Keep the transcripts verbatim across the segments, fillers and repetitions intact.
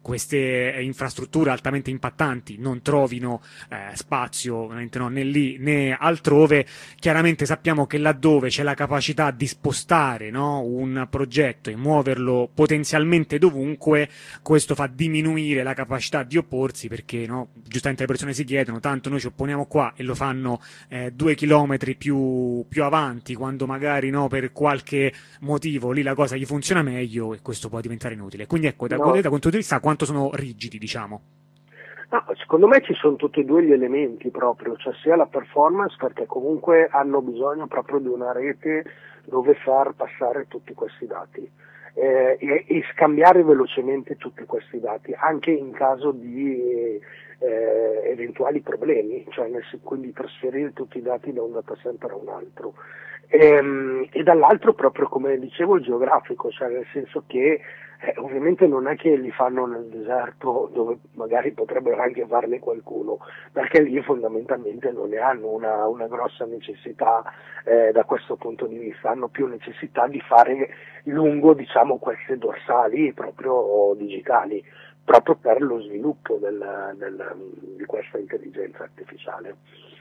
queste infrastrutture altamente impattanti non trovino eh, spazio ovviamente no, né lì né altrove. Chiaramente sappiamo che laddove c'è la capacità di spostare no, un progetto e muoverlo potenzialmente dovunque, questo fa diminuire la capacità di opporsi, perché no, giustamente le persone si chiedono: tanto noi ci opponiamo qua e lo fanno eh, due chilometri più, più avanti, quando magari no, per qualche motivo lì la cosa gli funziona meglio, e questo può diventare inutile. Quindi ecco, da, No, da punto di vista quanto sono rigidi, diciamo. no, secondo me ci sono tutti e due gli elementi proprio, cioè sia la performance, perché comunque hanno bisogno proprio di una rete dove far passare tutti questi dati eh, e, e scambiare velocemente tutti questi dati, anche in caso di eh, eventuali problemi, cioè nel, quindi trasferire tutti i dati da un data center a un altro. E, e dall'altro proprio come dicevo il geografico, cioè nel senso che eh, ovviamente non è che li fanno nel deserto dove magari potrebbero anche farne qualcuno, perché lì fondamentalmente non ne hanno una, una grossa necessità eh, da questo punto di vista, hanno più necessità di fare lungo diciamo queste dorsali proprio digitali, proprio per lo sviluppo del, del, di questa intelligenza artificiale.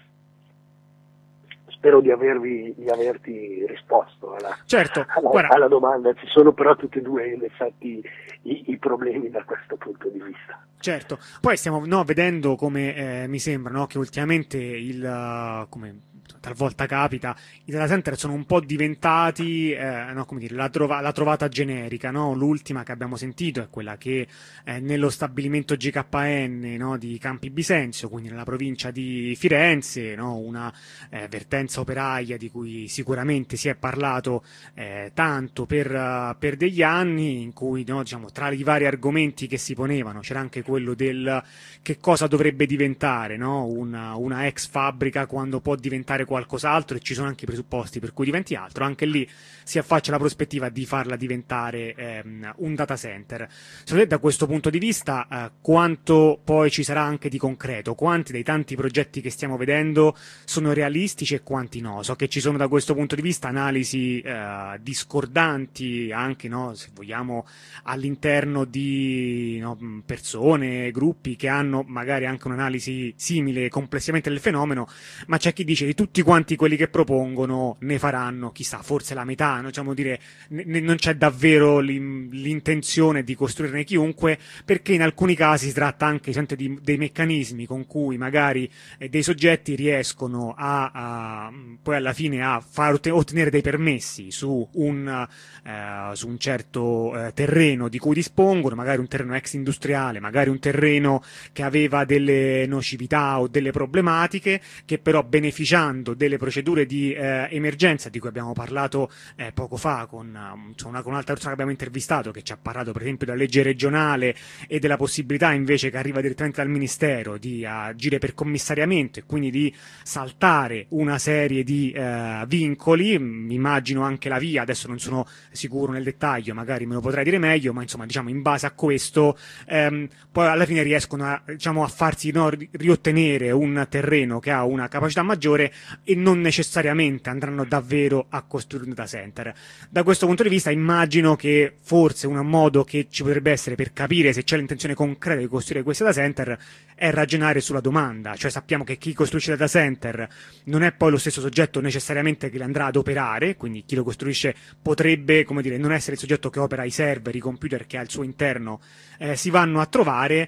Spero di, avervi, di averti risposto alla, Certo, alla, guarda, alla domanda, ci sono però tutti e due in effetti i, i problemi da questo punto di vista. certo. Poi stiamo no, vedendo come eh, mi sembra no, che ultimamente il uh, come talvolta capita, i data center sono un po' diventati eh, no, come dire, la, trova- la trovata generica, no? L'ultima che abbiamo sentito è quella che eh, nello stabilimento G K N no, di Campi Bisenzio, quindi nella provincia di Firenze, no, una eh, vertenza operaia di cui sicuramente si è parlato eh, tanto per, uh, per degli anni, in cui no, diciamo, tra i vari argomenti che si ponevano c'era anche quello del che cosa dovrebbe diventare no? una, una ex fabbrica quando può diventare qualcos'altro, e ci sono anche i presupposti per cui diventi altro. Anche lì si affaccia la prospettiva di farla diventare ehm, un data center. Secondo te, da questo punto di vista, eh, quanto poi ci sarà anche di concreto? Quanti dei tanti progetti che stiamo vedendo sono realistici e quanti no? So che ci sono da questo punto di vista analisi eh, discordanti anche, no, se vogliamo, all'interno di no, persone, gruppi che hanno magari anche un'analisi simile complessivamente del fenomeno, ma c'è chi dice di tutti quanti quelli che propongono ne faranno, chissà, forse la metà, no? Diciamo dire, ne, non c'è davvero l'intenzione di costruirne chiunque, perché in alcuni casi si tratta anche di, dei meccanismi con cui magari eh, dei soggetti riescono a, a poi alla fine a far ottenere dei permessi su un, eh, su un certo eh, terreno di cui dispongono, magari un terreno ex industriale, magari un terreno che aveva delle nocività o delle problematiche, che però beneficiando delle procedure di eh, emergenza di cui abbiamo parlato eh, poco fa con, um, cioè una, con un'altra persona che abbiamo intervistato, che ci ha parlato per esempio della legge regionale e della possibilità invece che arriva direttamente dal Ministero di agire per commissariamento e quindi di saltare una serie di eh, vincoli. Immagino anche la via, adesso non sono sicuro nel dettaglio, magari me lo potrai dire meglio, ma insomma diciamo in base a questo ehm, poi alla fine riescono a, diciamo, a farsi no, riottenere un terreno che ha una capacità maggiore e non necessariamente andranno davvero a costruire un data center. Da questo punto di vista immagino che forse un modo che ci potrebbe essere per capire se c'è l'intenzione concreta di costruire questi data center è ragionare sulla domanda, cioè sappiamo che chi costruisce data center non è poi lo stesso soggetto necessariamente che li andrà ad operare, quindi chi lo costruisce potrebbe, come dire, non essere il soggetto che opera i server, i computer che al suo interno eh, si vanno a trovare.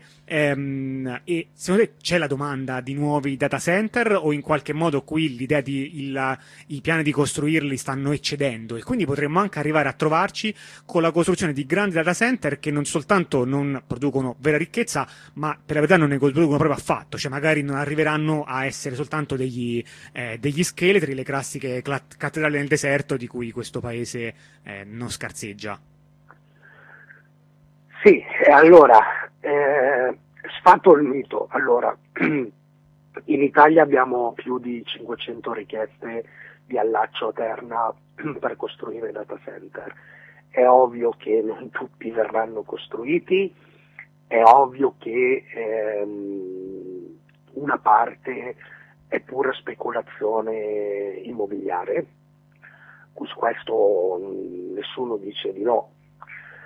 Ehm, e secondo te c'è la domanda di nuovi data center, o in qualche modo qui l'idea di il, i piani di costruirli stanno eccedendo, e quindi potremmo anche arrivare a trovarci con la costruzione di grandi data center che non soltanto non producono vera ricchezza, ma per la verità non ne producono proprio affatto, cioè magari non arriveranno a essere soltanto degli, eh, degli scheletri, le classiche clat- cattedrali nel deserto di cui questo paese eh, non scarseggia. Sì, allora, eh, sfatto il mito, allora, in Italia abbiamo più di cinquecento richieste di allaccio a Terna per costruire data center. È ovvio che non tutti verranno costruiti, è ovvio che ehm, una parte è pura speculazione immobiliare, su questo nessuno dice di no.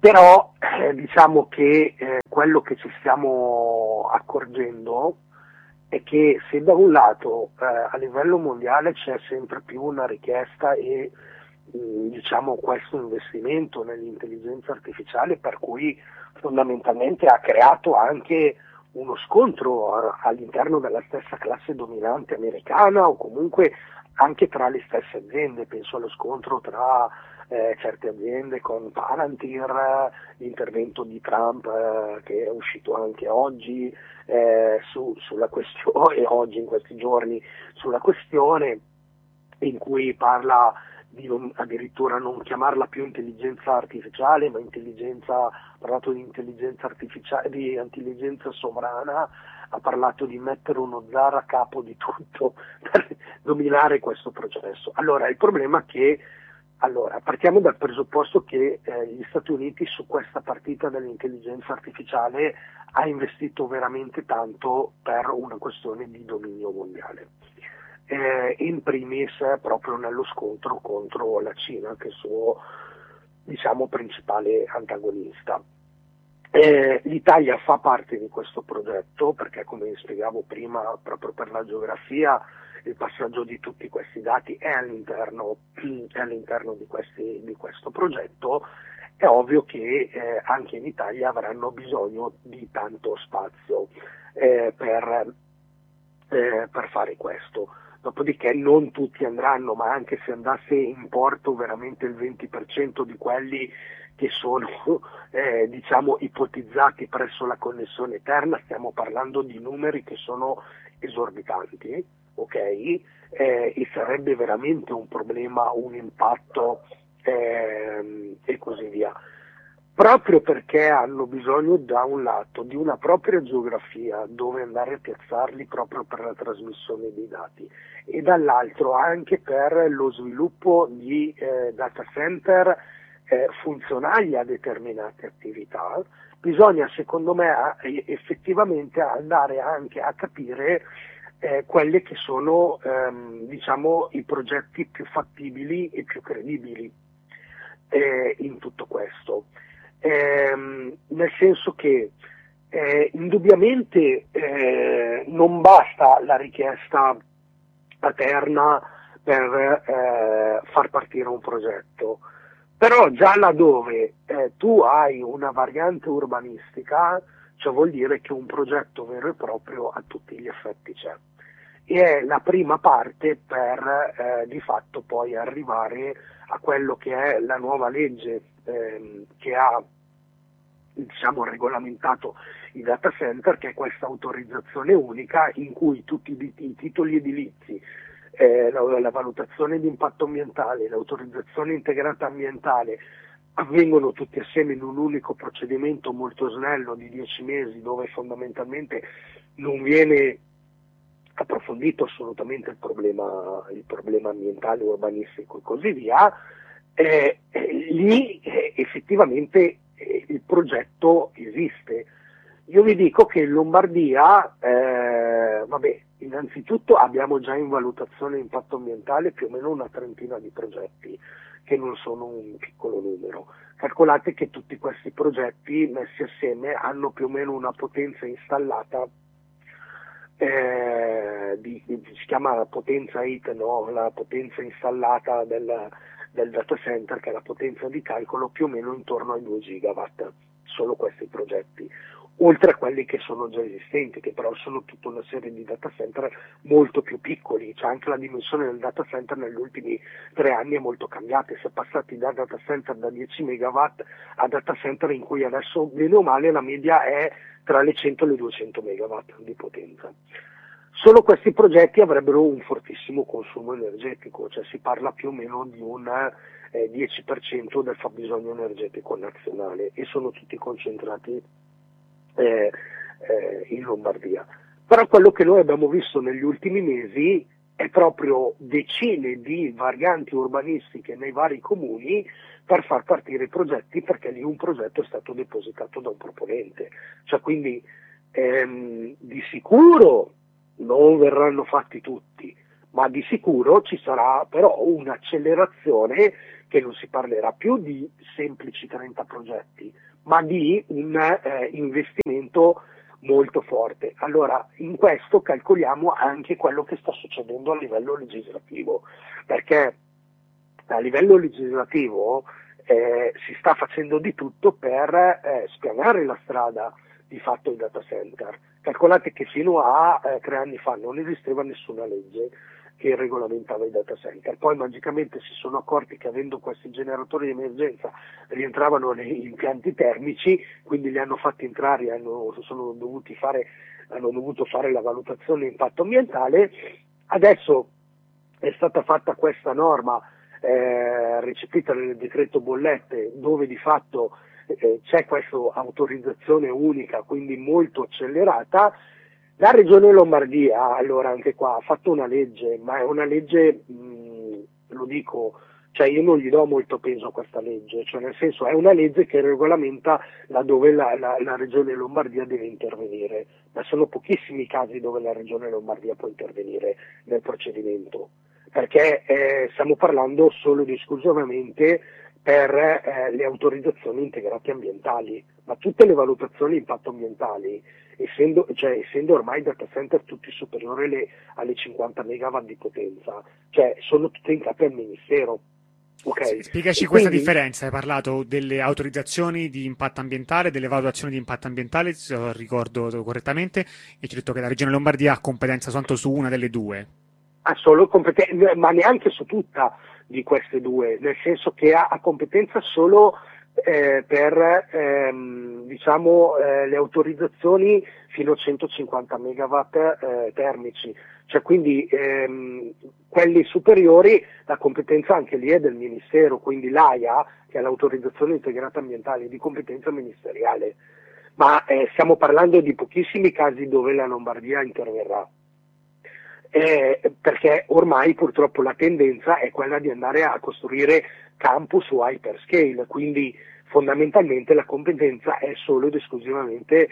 Però eh, diciamo che eh, quello che ci stiamo accorgendo è che se da un lato eh, a livello mondiale c'è sempre più una richiesta e mh, diciamo questo investimento nell'intelligenza artificiale, per cui fondamentalmente ha creato anche uno scontro a, all'interno della stessa classe dominante americana o comunque anche tra le stesse aziende, penso allo scontro tra eh, certe aziende con Palantir, l'intervento di Trump eh, che è uscito anche oggi eh, su, sulla questione, oggi in questi giorni, sulla questione in cui parla di non, addirittura non chiamarla più intelligenza artificiale, ma intelligenza, ha parlato di intelligenza artificiale, di intelligenza sovrana, ha parlato di mettere uno zar a capo di tutto per dominare questo processo. Allora, il problema è che, allora, partiamo dal presupposto che eh, gli Stati Uniti su questa partita dell'intelligenza artificiale ha investito veramente tanto per una questione di dominio mondiale. Eh, in primis proprio nello scontro contro la Cina, che è il suo, diciamo, principale antagonista. Eh, L'Italia fa parte di questo progetto perché, come vi spiegavo prima, proprio per la geografia, il passaggio di tutti questi dati è all'interno, è all'interno di, questi, di questo progetto. È ovvio che eh, anche in Italia avranno bisogno di tanto spazio eh, per, eh, per fare questo. Dopodiché non tutti andranno, ma anche se andasse in porto veramente il venti per cento di quelli che sono eh, diciamo ipotizzati presso la connessione eterna, stiamo parlando di numeri che sono esorbitanti, ok? Eh, e sarebbe veramente un problema, un impatto eh, e così via. Proprio perché hanno bisogno da un lato di una propria geografia dove andare a piazzarli proprio per la trasmissione dei dati e dall'altro anche per lo sviluppo di eh, data center eh, funzionali a determinate attività, bisogna secondo me effettivamente andare anche a capire eh, quelli che sono ehm, diciamo i progetti più fattibili e più credibili eh, in tutto questo. Eh, nel senso che eh, indubbiamente eh, non basta la richiesta paterna per eh, far partire un progetto, però già laddove eh, tu hai una variante urbanistica, ciò vuol dire che un progetto vero e proprio a tutti gli effetti c'è e è la prima parte per eh, di fatto poi arrivare a quello che è la nuova legge ehm, che ha diciamo regolamentato i data center, che è questa autorizzazione unica in cui tutti i, i titoli edilizi, eh, la, la valutazione di impatto ambientale, l'autorizzazione integrata ambientale avvengono tutti assieme in un unico procedimento molto snello di dieci mesi, dove fondamentalmente non viene approfondito assolutamente il problema, il problema ambientale, urbanistico e così via. Eh, eh, lì eh, effettivamente eh, il progetto esiste. Io vi dico che in Lombardia, eh, vabbè, innanzitutto abbiamo già in valutazione impatto ambientale più o meno una trentina di progetti, che non sono un piccolo numero. Calcolate che tutti questi progetti messi assieme hanno più o meno una potenza installata eh, di, si chiama la potenza I T, no? La potenza installata del, del data center, che è la potenza di calcolo più o meno intorno ai due gigawatt, solo questi progetti, oltre a quelli che sono già esistenti, che però sono tutta una serie di data center molto più piccoli. C'è anche la dimensione del data center negli ultimi tre anni è molto cambiata, si è passati da data center da dieci megawatt a data center in cui adesso bene o male la media è tra le cento e le duecento megawatt di potenza. Solo questi progetti avrebbero un fortissimo consumo energetico, cioè si parla più o meno di un eh, dieci per cento del fabbisogno energetico nazionale, e sono tutti concentrati eh, eh, in Lombardia. Però quello che noi abbiamo visto negli ultimi mesi è proprio decine di varianti urbanistiche nei vari comuni per far partire i progetti, perché lì un progetto è stato depositato da un proponente. Cioè quindi ehm, di sicuro non verranno fatti tutti, ma di sicuro ci sarà però un'accelerazione che non si parlerà più di semplici trenta progetti, ma di un eh, investimento molto forte. Allora, in questo calcoliamo anche quello che sta succedendo a livello legislativo, perché a livello legislativo eh, si sta facendo di tutto per eh, spianare la strada di fatto ai data center. Calcolate che fino a eh, tre anni fa non esisteva nessuna legge che regolamentava i data center, poi magicamente si sono accorti che avendo questi generatori di emergenza rientravano negli impianti termici, quindi li hanno fatti entrare e hanno, sono dovuti fare, hanno dovuto fare la valutazione di impatto ambientale. Adesso è stata fatta questa norma eh, recepita nel decreto bollette, dove di fatto eh, c'è questa autorizzazione unica, quindi molto accelerata. La Regione Lombardia, allora anche qua, ha fatto una legge, ma è una legge, mh, lo dico, cioè io non gli do molto peso a questa legge, cioè nel senso è una legge che regolamenta laddove la, la, la Regione Lombardia deve intervenire, ma sono pochissimi i casi dove la Regione Lombardia può intervenire nel procedimento, perché eh, stiamo parlando solo ed esclusivamente per eh, le autorizzazioni integrate ambientali, ma tutte le valutazioni di impatto ambientali, essendo, cioè, essendo ormai data center tutti superiori alle, alle cinquanta megawatt di potenza, cioè sono tutte in capo al Ministero. Okay. Spiegaci E questa quindi, differenza. Hai parlato delle autorizzazioni di impatto ambientale, delle valutazioni di impatto ambientale, se ricordo correttamente, e ci hai detto che la Regione Lombardia ha competenza soltanto su una delle due. ha solo competenza, ma neanche su tutta di queste due, nel senso che ha, ha competenza solo eh, per ehm, diciamo eh, le autorizzazioni fino a centocinquanta megawatt eh, termici, cioè quindi ehm, quelli superiori la competenza anche lì è del Ministero, quindi l'A I A, che è l'autorizzazione integrata ambientale, di competenza ministeriale, ma eh, stiamo parlando di pochissimi casi dove la Lombardia interverrà. Eh, perché ormai purtroppo la tendenza è quella di andare a costruire campus su hyperscale, quindi fondamentalmente la competenza è solo ed esclusivamente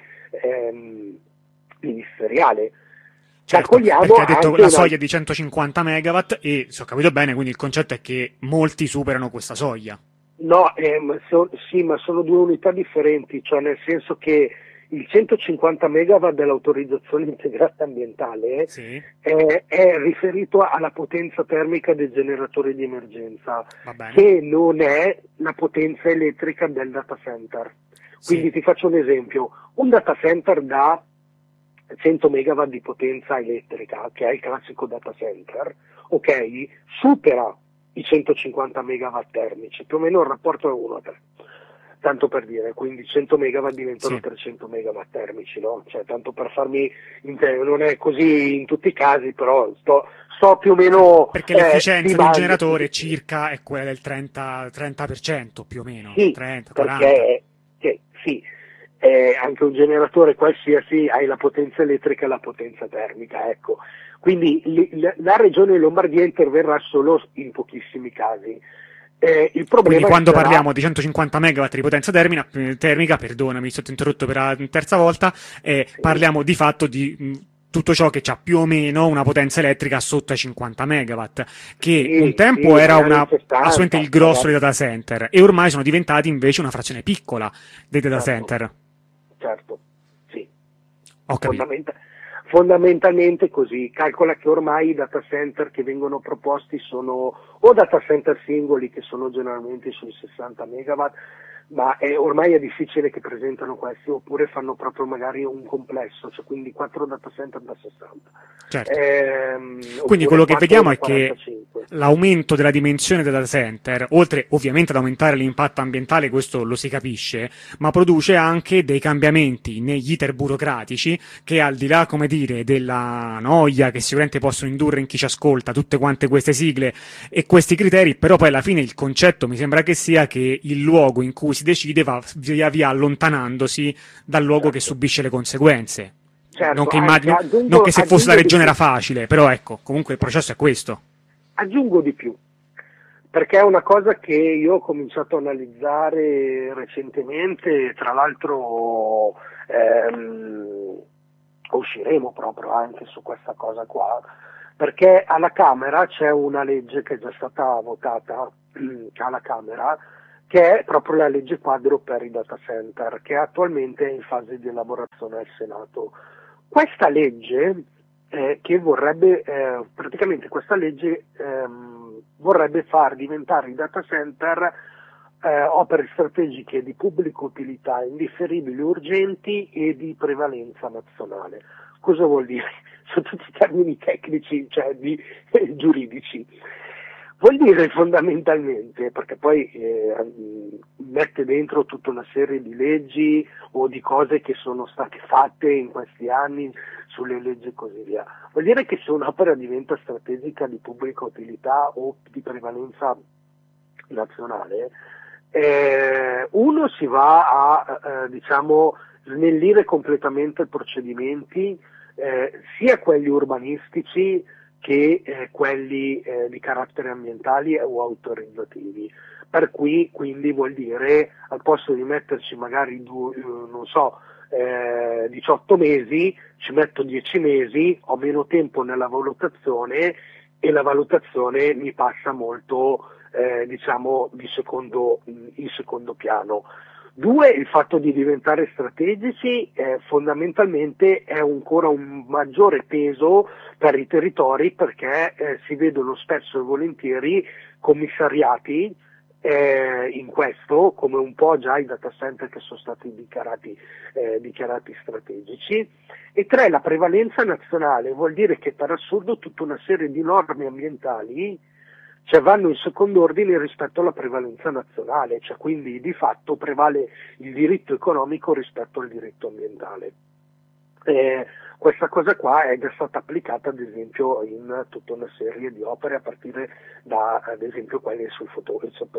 ehm, ministeriale. Certo, Calcoliamo perché ha detto anche la una... soglia di centocinquanta megawatt e, se ho capito bene, quindi il concetto è che molti superano questa soglia. No, ehm, so, sì, ma sono due unità differenti, cioè nel senso che il centocinquanta megawatt dell'autorizzazione integrata ambientale Sì, è, è riferito alla potenza termica del generatore di emergenza, va bene. che non è la potenza elettrica del data center. Quindi Sì, ti faccio un esempio, un data center da cento megawatt di potenza elettrica, che è il classico data center, ok, supera i centocinquanta megawatt termici, più o meno il rapporto è uno a tre, tanto per dire, quindi cento megawatt diventano sì. trecento megawatt termici, no? Cioè, tanto per farmi intendere, non è così in tutti i casi, però sto, sto più o Sì, meno perché eh, l'efficienza di un stimando. generatore circa è quella del trenta, trenta per cento più o meno, Sì, trenta, quaranta. perché che, sì, eh, anche un generatore qualsiasi hai la potenza elettrica e la potenza termica, ecco. Quindi li, la, la regione Lombardia interverrà solo in pochissimi casi. Eh, il Quindi problema quando sarà, parliamo di centocinquanta megawatt di potenza termina- termica, perdonami, sono interrotto per la terza volta, eh, sì, parliamo di fatto di mh, tutto ciò che ha più o meno una potenza elettrica sotto ai cinquanta megawatt, che un sì, tempo sì, era magari una, in assolutamente sessanta, il grosso dei magari, data center, e ormai sono diventati invece una frazione piccola dei data certo, center. certo, sì. Ho capito. Fondamenta- fondamentalmente così, calcola che ormai i data center che vengono proposti sono o data center singoli che sono generalmente sui sessanta megawatt, ma è, ormai è difficile che presentano questi, oppure fanno proprio magari un complesso, cioè quindi quattro data center da sessanta, Certo. ehm, Quindi oppure quello che quattro vediamo da è che quarantacinque. l'aumento della dimensione del data center, oltre ovviamente ad aumentare l'impatto ambientale, questo lo si capisce, ma produce anche dei cambiamenti negli iter burocratici che, al di là, come dire, della noia che sicuramente possono indurre in chi ci ascolta tutte quante queste sigle e questi criteri, però poi alla fine il concetto mi sembra che sia che il luogo in cui si decide va via via allontanandosi dal luogo che Certo, subisce le conseguenze. Non certo, che anzi immagino, non aggiungo, che se fosse la aggiungo di regione più. era facile, però ecco, comunque il processo è questo. Aggiungo di più, perché è una cosa che io ho cominciato a analizzare recentemente, tra l'altro ehm, usciremo proprio anche su questa cosa qua, perché alla Camera c'è una legge che è già stata votata, alla Camera, che è proprio la legge quadro per i data center, che attualmente è in fase di elaborazione al Senato. Questa legge, eh, che vorrebbe, eh, praticamente questa legge ehm, vorrebbe far diventare i data center eh, opere strategiche di pubblica utilità, indifferibili, urgenti e di prevalenza nazionale. Cosa vuol dire? Sono tutti termini tecnici, cioè di, eh, giuridici. Vuol dire fondamentalmente, perché poi eh, mette dentro tutta una serie di leggi o di cose che sono state fatte in questi anni sulle leggi e così via, vuol dire che se un'opera diventa strategica di pubblica utilità o di prevalenza nazionale, eh, uno si va a eh, diciamo snellire completamente i procedimenti, eh, sia quelli urbanistici che eh, quelli eh, di carattere ambientali o autorizzativi. Per cui quindi vuol dire, al posto di metterci magari due, non so, eh, diciotto mesi, ci metto dieci mesi, ho meno tempo nella valutazione e la valutazione mi passa molto eh, diciamo di secondo, in secondo piano. Due, il fatto di diventare strategici eh, fondamentalmente è ancora un maggiore peso per i territori, perché eh, si vedono spesso e volentieri commissariati eh, in questo, come un po' già i data center che sono stati dichiarati, eh, dichiarati strategici. E tre, la prevalenza nazionale vuol dire che per assurdo tutta una serie di norme ambientali cioè vanno in secondo ordine rispetto alla prevalenza nazionale, cioè quindi di fatto prevale il diritto economico rispetto al diritto ambientale. Eh, questa cosa qua è già stata applicata ad esempio in tutta una serie di opere, a partire da ad esempio quelle sul foto,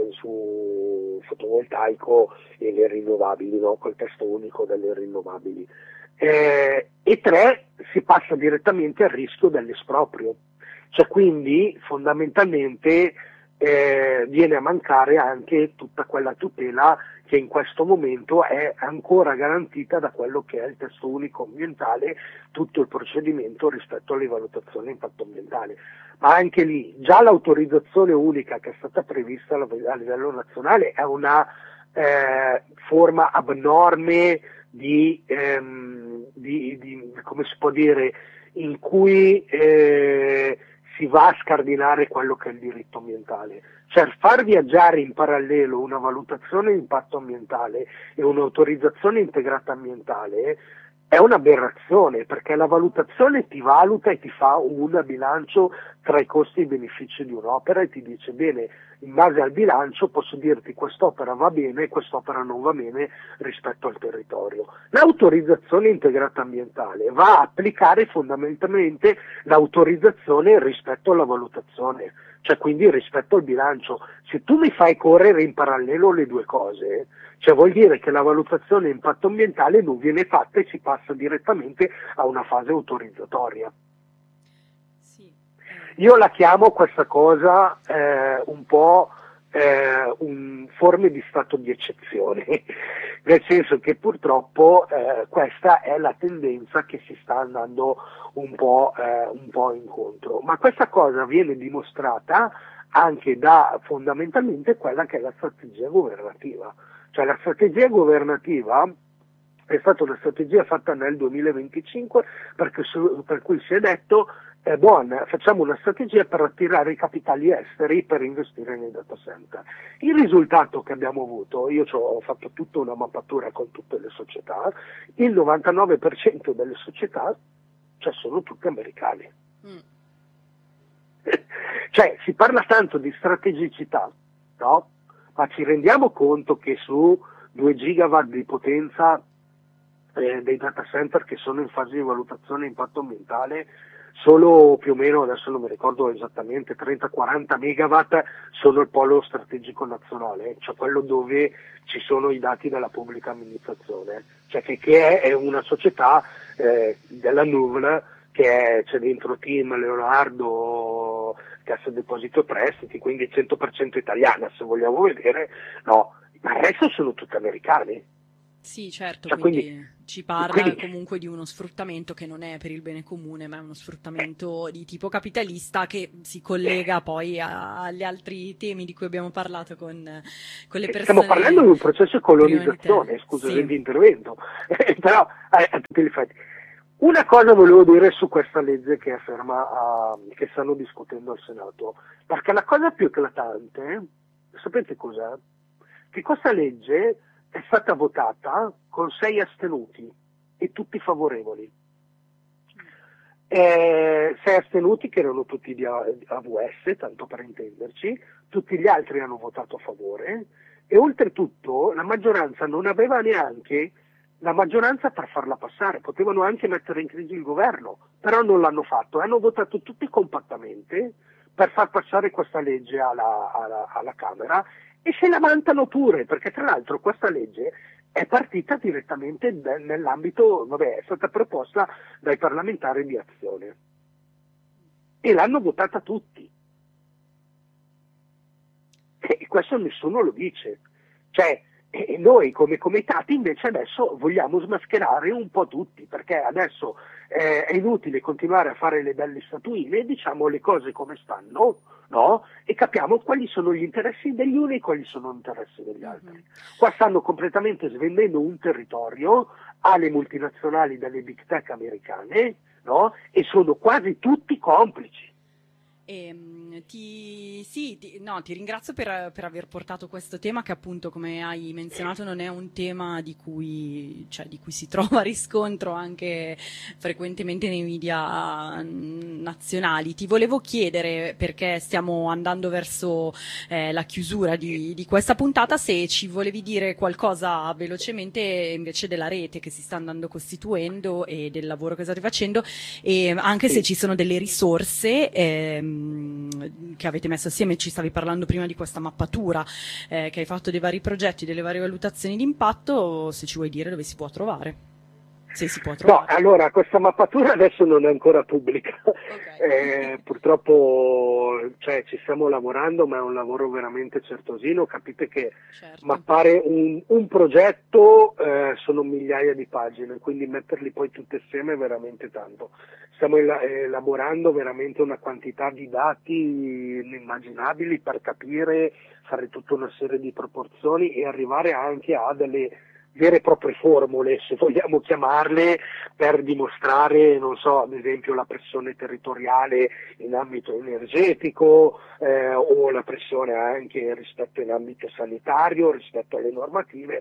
su fotovoltaico e le rinnovabili, no? Col testo unico delle rinnovabili. Eh, e tre, si passa direttamente al rischio dell'esproprio. Cioè quindi fondamentalmente eh, viene a mancare anche tutta quella tutela che in questo momento è ancora garantita da quello che è il testo unico ambientale, tutto il procedimento rispetto alle valutazioni di impatto ambientale. Ma anche lì, già l'autorizzazione unica che è stata prevista a livello nazionale è una eh, forma abnorme di, ehm, di, di, come si può dire, in cui eh, si va a scardinare quello che è il diritto ambientale. Cioè far viaggiare in parallelo una valutazione di impatto ambientale e un'autorizzazione integrata ambientale è un'aberrazione, perché la valutazione ti valuta e ti fa un bilancio tra i costi e i benefici di un'opera e ti dice bene, in base al bilancio posso dirti quest'opera va bene e quest'opera non va bene rispetto al territorio. L'autorizzazione integrata ambientale va a applicare fondamentalmente l'autorizzazione rispetto alla valutazione, cioè quindi rispetto al bilancio. Se tu mi fai correre in parallelo le due cose, cioè vuol dire che la valutazione impatto ambientale non viene fatta e si passa direttamente a una fase autorizzatoria. Io la chiamo questa cosa eh, un po' eh, un, forme di stato di eccezione, nel senso che purtroppo eh, questa è la tendenza che si sta andando un po', eh, un po' incontro. Ma questa cosa viene dimostrata anche da fondamentalmente quella che è la strategia governativa. Cioè la strategia governativa è stata una strategia fatta nel duemilaventicinque perché su, per cui si è detto è buona, facciamo una strategia per attirare i capitali esteri per investire nei data center. Il risultato che abbiamo avuto, io ho fatto tutta una mappatura con tutte le società, il novantanove per cento delle società cioè, sono tutte americane. Mm. Cioè si parla tanto di strategicità, no? Ma ci rendiamo conto che su due gigawatt di potenza eh, dei data center che sono in fase di valutazione impatto ambientale, solo più o meno, adesso non mi ricordo esattamente, trenta quaranta megawatt sono il polo strategico nazionale, cioè quello dove ci sono i dati della pubblica amministrazione, cioè che, che è una società eh, della N U V L che è, c'è dentro Team, Leonardo, Cassa Deposito e Prestiti, quindi cento per cento italiana se vogliamo vedere, no, ma il resto sono tutti americani. Sì, certo, Cioè, quindi, quindi, ci parla quindi comunque di uno sfruttamento che non è per il bene comune, ma è uno sfruttamento di tipo capitalista che si collega poi a- agli altri temi di cui abbiamo parlato con, con le stiamo parlando di persone un processo di prima di te. colonizzazione, scusa Sì. l'intervento, però eh, a tutti gli effetti. Una cosa volevo dire su questa legge che è ferma, a, che stanno discutendo al Senato, perché la cosa più eclatante, sapete cos'è? Che questa legge è stata votata con sei astenuti e tutti favorevoli. Eh, sei astenuti che erano tutti di A- V S, tanto per intenderci, tutti gli altri hanno votato a favore e oltretutto la maggioranza non aveva neanche la maggioranza per farla passare, potevano anche mettere in crisi il governo, però non l'hanno fatto, hanno votato tutti compattamente per far passare questa legge alla, alla, alla Camera e se la vantano pure, perché tra l'altro questa legge è partita direttamente de- nell'ambito, vabbè, è stata proposta dai parlamentari di Azione e l'hanno votata tutti. E questo nessuno lo dice. Cioè, e noi come comitati invece adesso vogliamo smascherare un po' tutti, perché adesso eh, è inutile continuare a fare le belle statuine, diciamo le cose come stanno, no? E capiamo quali sono gli interessi degli uni e quali sono gli interessi degli altri. Mhm. Qua stanno completamente svendendo un territorio alle multinazionali delle big tech americane, no? E sono quasi tutti complici. Ehm, ti, sì, ti, no, ti ringrazio per, per aver portato questo tema che appunto, come hai menzionato, non è un tema di cui, cioè, di cui si trova riscontro anche frequentemente nei media mm, nazionali. Ti volevo chiedere, perché stiamo andando verso eh, la chiusura di, di questa puntata, se ci volevi dire qualcosa velocemente invece della rete che si sta andando costituendo e del lavoro che state facendo, e anche se ci sono delle risorse ehm, che avete messo assieme. Ci stavi parlando prima di questa mappatura eh, che hai fatto dei vari progetti, delle varie valutazioni di impatto, se ci vuoi dire dove si può trovare, se si può trovare. No, allora questa mappatura adesso non è ancora pubblica, Okay. eh, purtroppo cioè, ci stiamo lavorando, ma è un lavoro veramente certosino. Capite che Certo. mappare un, un progetto eh, sono migliaia di pagine, quindi metterli poi tutti assieme è veramente tanto. Stiamo ela- elaborando veramente una quantità di dati inimmaginabili per capire, fare tutta una serie di proporzioni e arrivare anche a delle vere e proprie formule, se vogliamo chiamarle, per dimostrare, non so, ad esempio la pressione territoriale in ambito energetico eh, o la pressione anche rispetto in ambito sanitario, rispetto alle normative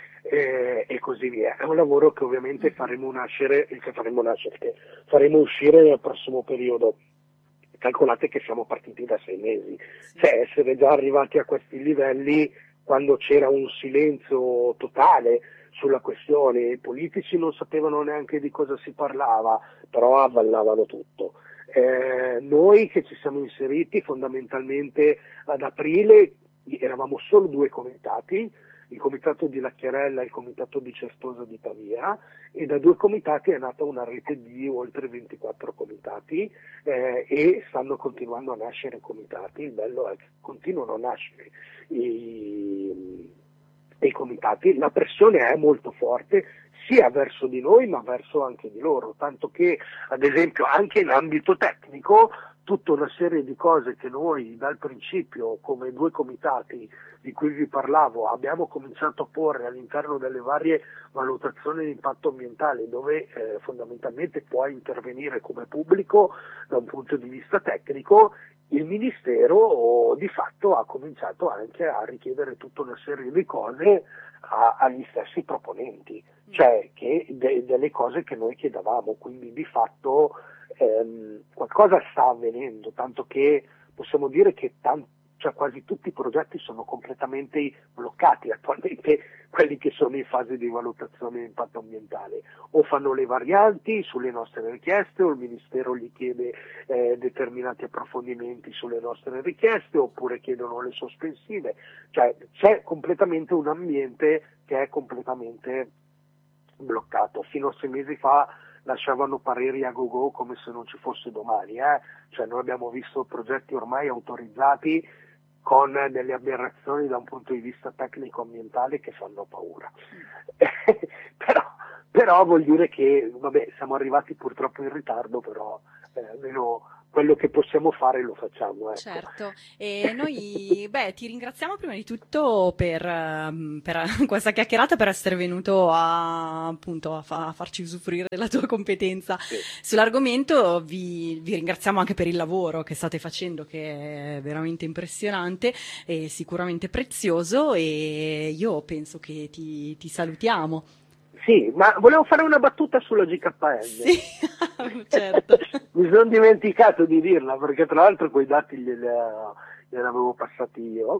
eh, e così via. È un lavoro che ovviamente faremo nascere, che faremo nascere, che faremo uscire nel prossimo periodo. Calcolate che siamo partiti da sei mesi, Sì. cioè essere già arrivati a questi livelli quando c'era un silenzio totale sulla questione, i politici non sapevano neanche di cosa si parlava, però avvallavano tutto. Eh, noi che ci siamo inseriti fondamentalmente ad aprile eravamo solo due comitati, il comitato di Lacchiarella e il comitato di Certosa di Pavia, e da due comitati è nata una rete di oltre ventiquattro comitati eh, e stanno continuando a nascere comitati. Il bello è che continuano a nascere i, i comitati, la pressione è molto forte sia verso di noi ma verso anche di loro, tanto che ad esempio anche in ambito tecnico tutta una serie di cose che noi dal principio come due comitati di cui vi parlavo abbiamo cominciato a porre all'interno delle varie valutazioni di impatto ambientale, dove eh, fondamentalmente può intervenire come pubblico da un punto di vista tecnico, il Ministero di fatto ha cominciato anche a richiedere tutta una serie di cose a, agli stessi proponenti, cioè che de, delle cose che noi chiedevamo, quindi di fatto ehm, qualcosa sta avvenendo, tanto che possiamo dire che tanti, cioè quasi tutti i progetti sono completamente bloccati attualmente, quelli che sono in fase di valutazione di impatto ambientale, o fanno le varianti sulle nostre richieste o il Ministero gli chiede eh, determinati approfondimenti sulle nostre richieste oppure chiedono le sospensive, cioè c'è completamente un ambiente che è completamente bloccato. Fino a sei mesi fa lasciavano pareri a go-go come se non ci fosse domani, eh? Cioè noi abbiamo visto progetti ormai autorizzati con delle aberrazioni da un punto di vista tecnico-ambientale che fanno paura. però, però vuol dire che, vabbè, siamo arrivati purtroppo in ritardo, però eh, almeno quello che possiamo fare lo facciamo. Ecco. Certo, e noi beh, ti ringraziamo prima di tutto per, per questa chiacchierata, per essere venuto a, appunto, a, fa, a farci usufruire della tua competenza sì. sull'argomento. Vi, vi ringraziamo anche per il lavoro che state facendo, che è veramente impressionante e sicuramente prezioso, e io penso che ti, ti salutiamo. Sì, ma volevo fare una battuta sulla G K N. Sì, certo. Mi sono dimenticato di dirla, perché tra l'altro quei dati glieli avevo passati io,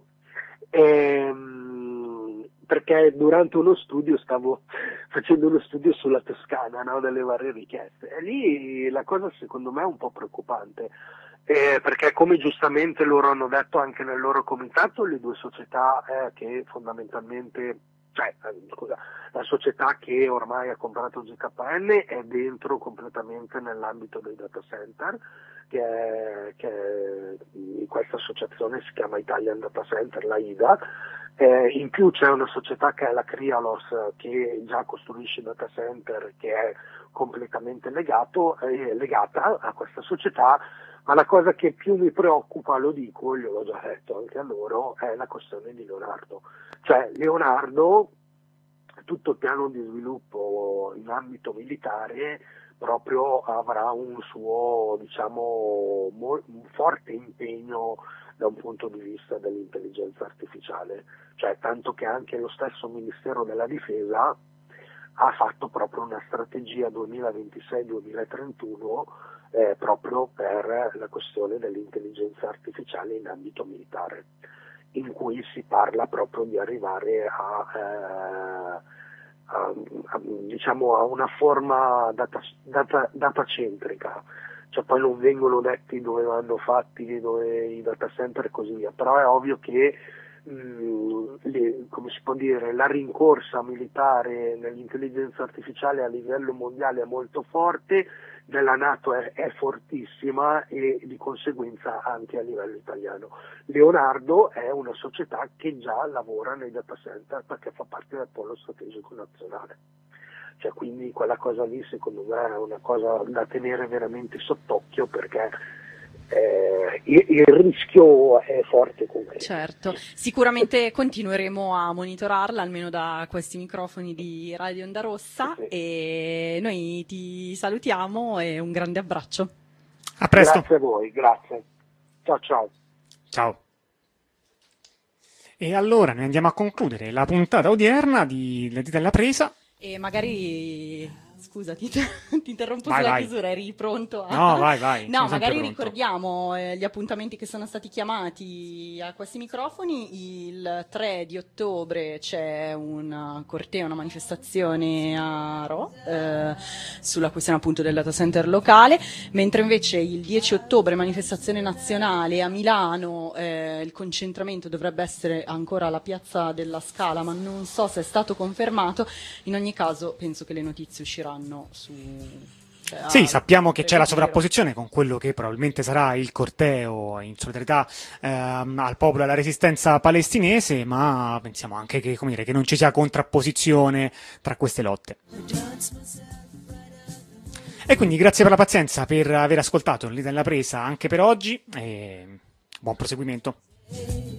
ehm, perché durante uno studio stavo facendo uno studio sulla Toscana, no, delle varie richieste, e lì la cosa secondo me è un po' preoccupante, eh, perché come giustamente loro hanno detto anche nel loro comitato, le due società eh, che fondamentalmente... Cioè, scusa, la società che ormai ha comprato G K N è dentro completamente nell'ambito dei data center, che, è, che è, questa associazione si chiama Italian Data Center, la I D A. Eh, in più c'è una società che è la Crialos, che già costruisce data center, che è completamente legato, eh, legata a questa società. Ma la cosa che più mi preoccupa, lo dico, gliel'ho già detto anche a loro, è la questione di Leonardo. Cioè Leonardo, tutto il piano di sviluppo in ambito militare proprio avrà un suo, diciamo, mo- un forte impegno da un punto di vista dell'intelligenza artificiale. Cioè tanto che anche lo stesso Ministero della Difesa ha fatto proprio una strategia duemilaventisei duemilatrentuno eh, proprio per la questione dell'intelligenza artificiale in ambito militare, in cui si parla proprio di arrivare a, eh, a, a, diciamo, a una forma data, data, datacentrica. Cioè poi non vengono detti dove vanno fatti, dove i data center e così via, però è ovvio che mh, le, come si può dire, la rincorsa militare nell'intelligenza artificiale a livello mondiale è molto forte, nella NATO è, è fortissima e di conseguenza anche a livello italiano. Leonardo è una società che già lavora nei data center perché fa parte del polo strategico nazionale. Cioè, quindi quella cosa lì secondo me è una cosa da tenere veramente sott'occhio, perché eh, il, il rischio è forte con questo. Certo, sicuramente continueremo a monitorarla, almeno da questi microfoni di Radio Onda Rossa, sì. E noi ti salutiamo e un grande abbraccio. A presto. Grazie a voi, grazie. Ciao ciao. Ciao. E allora noi andiamo a concludere la puntata odierna di La Dita alla Presa. E magari, scusa, ti, ti interrompo vai, sulla vai. chiusura, eri pronto? A... No, vai, vai. No, magari ricordiamo eh, gli appuntamenti che sono stati chiamati a questi microfoni. Il tre di ottobre c'è un corteo, una manifestazione a Rho eh, sulla questione appunto del data center locale, mentre invece il dieci ottobre manifestazione nazionale a Milano, eh, il concentramento dovrebbe essere ancora alla Piazza della Scala, ma non so se è stato confermato. In ogni caso penso che le notizie usciranno su... Cioè, sì, sappiamo che c'è la giro. sovrapposizione con quello che probabilmente sarà il corteo in solidarietà ehm, al popolo e alla resistenza palestinese, ma pensiamo anche che, come dire, che non ci sia contrapposizione tra queste lotte. E quindi grazie per la pazienza, per aver ascoltato l'Ita alla Presa anche per oggi, e buon proseguimento.